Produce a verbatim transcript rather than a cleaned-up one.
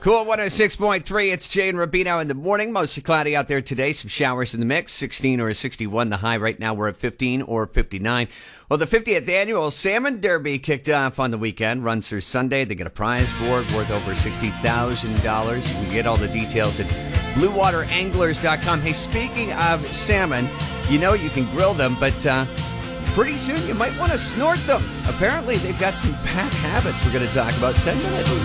Cool one oh six point three. It's Jay and Rubino in the morning. Mostly cloudy out there today. Some showers in the mix. sixteen or sixty-one the high. Right now we're at fifteen or fifty-nine. Well, the fiftieth annual Salmon Derby kicked off on the weekend. Runs through Sunday. They get a prize board worth over sixty thousand dollars. You can get all the details at blue water anglers dot com. Hey, speaking of salmon, you know you can grill them, but uh, pretty soon you might want to snort them. Apparently, they've got some bad habits we're going to talk about ten minutes.